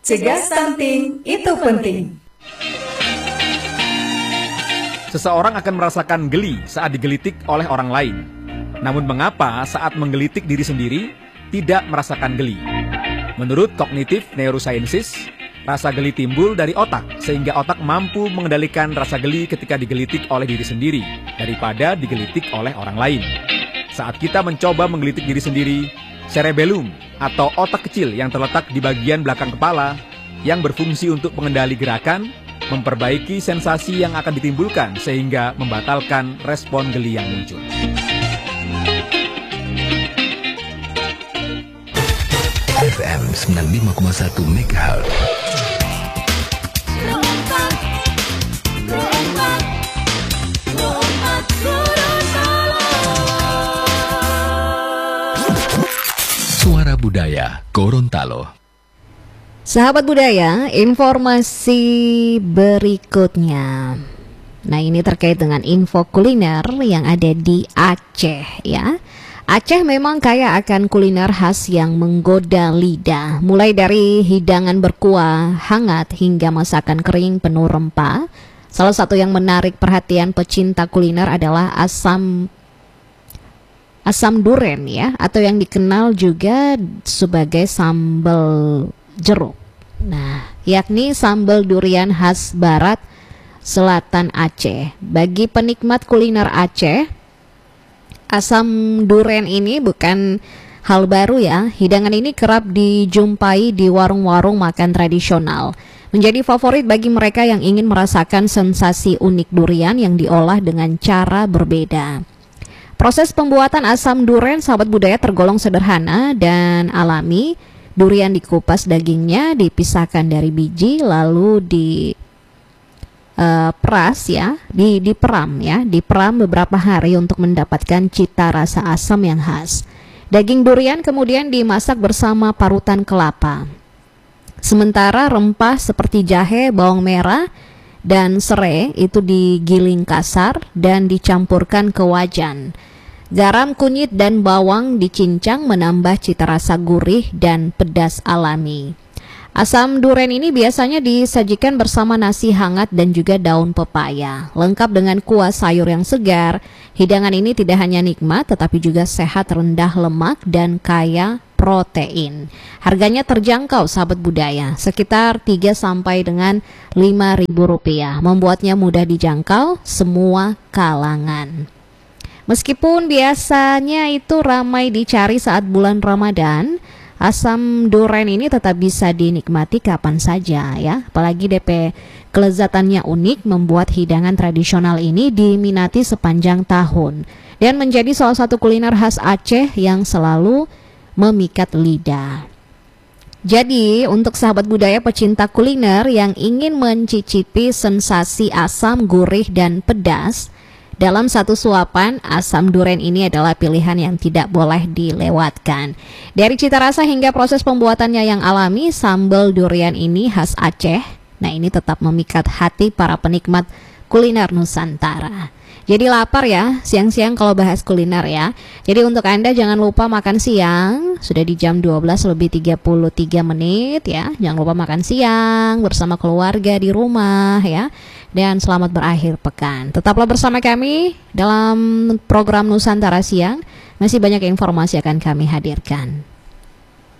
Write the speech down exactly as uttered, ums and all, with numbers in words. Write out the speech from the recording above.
Cegah stunting itu penting. Seseorang akan merasakan geli saat digelitik oleh orang lain. Namun mengapa saat menggelitik diri sendiri tidak merasakan geli? Menurut Cognitive Neurosciences, rasa geli timbul dari otak, sehingga otak mampu mengendalikan rasa geli ketika digelitik oleh diri sendiri daripada digelitik oleh orang lain. Saat kita mencoba menggelitik diri sendiri, cerebellum atau otak kecil yang terletak di bagian belakang kepala yang berfungsi untuk mengendali gerakan, memperbaiki sensasi yang akan ditimbulkan sehingga membatalkan respon geli yang muncul. F M sembilan puluh lima koma satu megahertz. Suara Budaya Gorontalo. Sahabat budaya, informasi berikutnya. Nah, ini terkait dengan info kuliner yang ada di Aceh ya. Aceh memang kaya akan kuliner khas yang menggoda lidah, mulai dari hidangan berkuah hangat hingga masakan kering penuh rempah. Salah satu yang menarik perhatian pecinta kuliner adalah asam asam duren ya, atau yang dikenal juga sebagai sambal jeruk. Nah, yakni sambal durian khas barat selatan Aceh. Bagi penikmat kuliner Aceh, asam duren ini bukan hal baru ya. Hidangan ini kerap dijumpai di warung-warung makan tradisional. Menjadi favorit bagi mereka yang ingin merasakan sensasi unik durian yang diolah dengan cara berbeda. Proses pembuatan asam duren, sahabat budaya, tergolong sederhana dan alami. Durian dikupas, dagingnya dipisahkan dari biji, lalu di uh, peras ya, di diperam ya, diperam beberapa hari untuk mendapatkan cita rasa asam yang khas. Daging durian kemudian dimasak bersama parutan kelapa. Sementara rempah seperti jahe, bawang merah, dan serai itu digiling kasar dan dicampurkan ke wajan. Garam, kunyit, dan bawang dicincang menambah cita rasa gurih dan pedas alami. Asam duren ini biasanya disajikan bersama nasi hangat dan juga daun pepaya. Lengkap dengan kuah sayur yang segar, hidangan ini tidak hanya nikmat tetapi juga sehat, rendah lemak, dan kaya protein. Harganya terjangkau, sahabat budaya, sekitar tiga sampai dengan lima ribu rupiah. Membuatnya mudah dijangkau semua kalangan. Meskipun biasanya itu ramai dicari saat bulan Ramadan, asam duren ini tetap bisa dinikmati kapan saja ya. Apalagi D P kelezatannya unik membuat hidangan tradisional ini diminati sepanjang tahun dan menjadi salah satu kuliner khas Aceh yang selalu memikat lidah. Jadi, untuk sahabat budaya pecinta kuliner yang ingin mencicipi sensasi asam, gurih, dan pedas dalam satu suapan, asam duren ini adalah pilihan yang tidak boleh dilewatkan. Dari cita rasa hingga proses pembuatannya yang alami, sambal durian ini khas Aceh. Nah, ini tetap memikat hati para penikmat kuliner Nusantara. Jadi lapar ya, siang-siang kalau bahas kuliner ya. Jadi untuk Anda jangan lupa makan siang, sudah di jam dua belas lebih tiga puluh tiga menit ya. Jangan lupa makan siang bersama keluarga di rumah ya. Dan selamat berakhir pekan. Tetaplah bersama kami dalam program Nusantara Siang. Masih banyak informasi akan kami hadirkan.